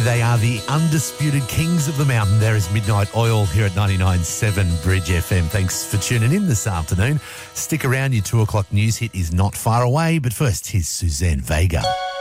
They are the undisputed kings of the mountain. There is Midnight Oil here at 99.7 Bridge FM. Thanks for tuning in this afternoon. Stick around, your 2 o'clock news hit is not far away. But first, here's Suzanne Vega.